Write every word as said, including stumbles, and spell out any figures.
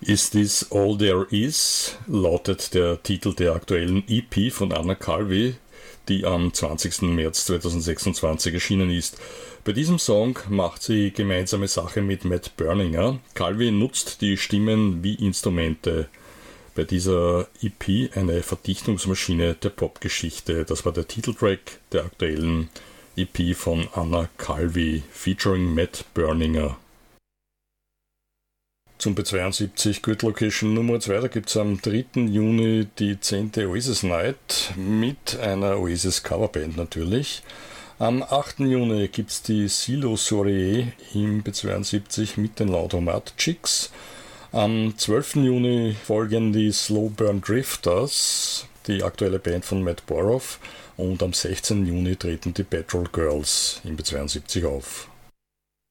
Is This All There Is lautet der Titel der aktuellen E P von Anna Calvi, die am zwanzigsten März zweitausendsechsundzwanzig erschienen ist. Bei diesem Song macht sie gemeinsame Sache mit Matt Berninger. Calvi nutzt die Stimmen wie Instrumente. Bei dieser E P eine Verdichtungsmaschine der Popgeschichte. Das war der Titeltrack der aktuellen E P von Anna Calvi featuring Matt Berninger. Zum B zweiundsiebzig Good Location Nummer zwei, da gibt es am dritten Juni die zehnte Oasis Night mit einer Oasis Coverband natürlich. Am achten Juni gibt es die Silo Soiree im B zweiundsiebzig mit den Laudromat Chicks. Am zwölften Juni folgen die Slow Burn Drifters, die aktuelle Band von Matt Boroff, und am sechzehnten Juni treten die Petrol Girls im B zweiundsiebzig auf.